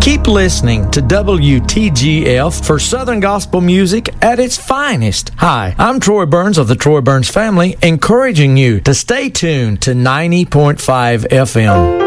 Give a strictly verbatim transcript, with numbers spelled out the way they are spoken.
Keep listening to W T G F for Southern Gospel music at its finest. Hi, I'm Troy Burns of the Troy Burns family, encouraging you to stay tuned to ninety point five F M.